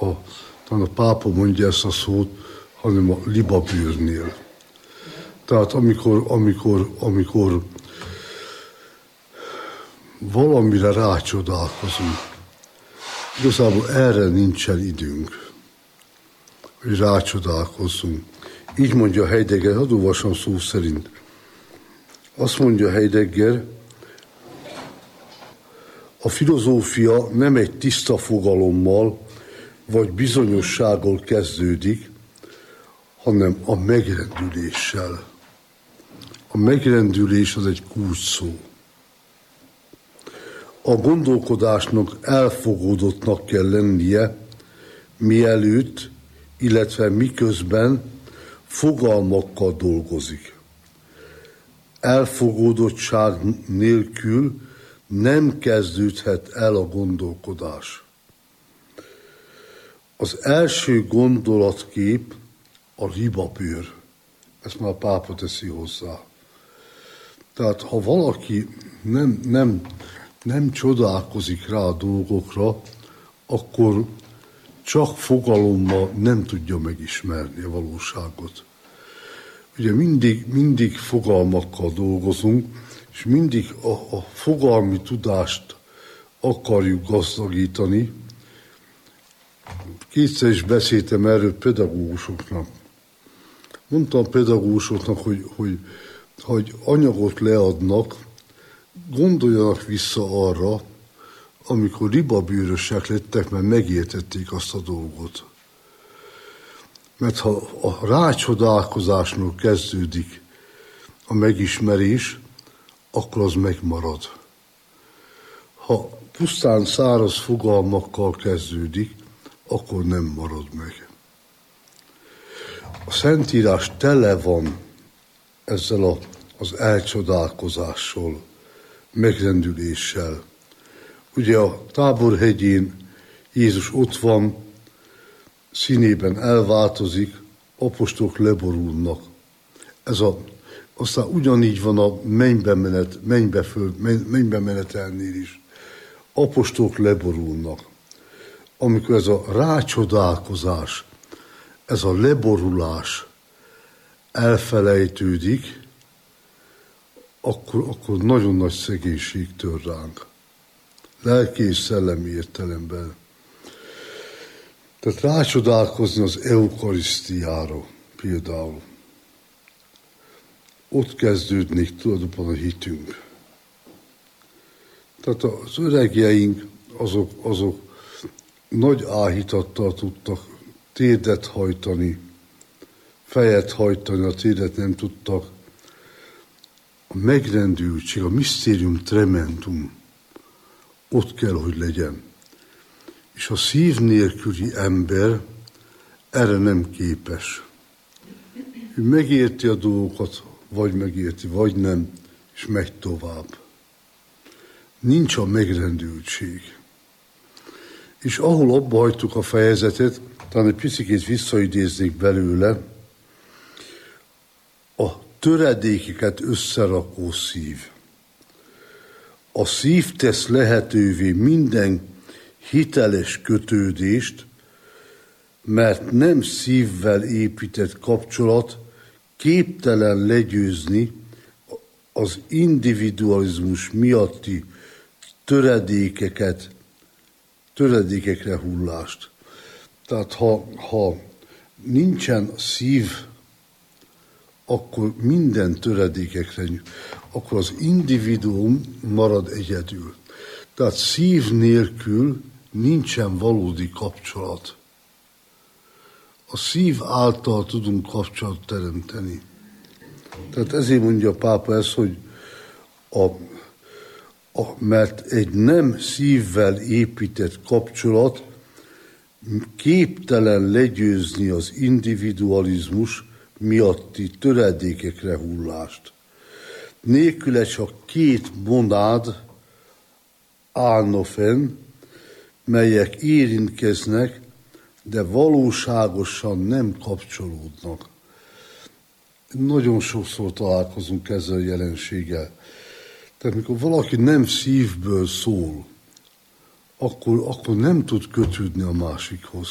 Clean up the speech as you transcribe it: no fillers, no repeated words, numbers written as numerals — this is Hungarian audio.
talán a pápa mondja ezt a szót, hanem a libabőrnél. Tehát amikor valamire rácsodálkozunk, igazából erre nincsen időnk, hogy rácsodálkozzunk. Így mondja Heidegger, hadd olvasom szó szerint. Azt mondja Heidegger, a filozófia nem egy tiszta fogalommal vagy bizonyossággal kezdődik, hanem a megrendüléssel. A megrendülés az egy kulcsszó. A gondolkodásnak elfogódottnak kell lennie, mielőtt, illetve miközben fogalmakkal dolgozik. Elfogódottság nélkül nem kezdődhet el a gondolkodás. Az első gondolatkép a libabőr. Ezt már a pápa teszi hozzá. Tehát ha valaki nem csodálkozik rá a dolgokra, akkor csak fogalommal nem tudja megismerni a valóságot. Ugye mindig fogalmakkal dolgozunk, és mindig a fogalmi tudást akarjuk gazdagítani. Kétszer is beszéltem erről pedagógusoknak. Mondtam pedagógusoknak, hogy anyagot leadnak, gondoljanak vissza arra, amikor libabőrösek lettek, mert megértették azt a dolgot. Mert ha a rácsodálkozásnól kezdődik a megismerés, akkor az megmarad. Ha pusztán száraz fogalmakkal kezdődik, akkor nem marad meg. A Szentírás tele van ezzel az elcsodálkozással, megrendüléssel. Ugye a Táborhegyén Jézus ott van, színében elváltozik, apostolok leborulnak. Aztán ugyanígy van a mennybe menetelnél is. Apostolok leborulnak. Amikor ez a rácsodálkozás, ez a leborulás elfelejtődik, akkor nagyon nagy szegénység tör ránk. Lelki és szellemi értelemben. Tehát rácsodálkozni az eukarisztiára például. Ott kezdődnék tulajdonképpen a hitünk. Tehát az öregjeink azok nagy áhítattal tudtak térdet hajtani, fejet hajtani, a térdet nem tudtak. A megrendültség, a mysterium tremendum ott kell, hogy legyen. És a szív nélküli ember erre nem képes. Ő megérti a dolgokat, vagy megérti, vagy nem, és megy tovább. Nincs a megrendültség. És ahol abba hagytuk a fejezetet, talán egy picit visszaidéznék belőle, a töredékeket összerakó szív. A szív tesz lehetővé minden hiteles kötődést, mert nem szívvel épített kapcsolat képtelen legyőzni az individualizmus miatti töredékekre hullást. Tehát ha nincsen szív, akkor minden töredékekre, akkor az individuum marad egyedül. Tehát szív nélkül nincsen valódi kapcsolat. A szív által tudunk kapcsolatot teremteni. Tehát ezért mondja a pápa ezt, hogy mert egy nem szívvel épített kapcsolat képtelen legyőzni az individualizmus miatti töredékekre hullást. Nélküle csak két monád állna fenn, melyek érintkeznek, de valóságosan nem kapcsolódnak. Nagyon sokszor találkozunk ezzel a jelenséggel. Tehát mikor valaki nem szívből szól, akkor nem tud kötődni a másikhoz.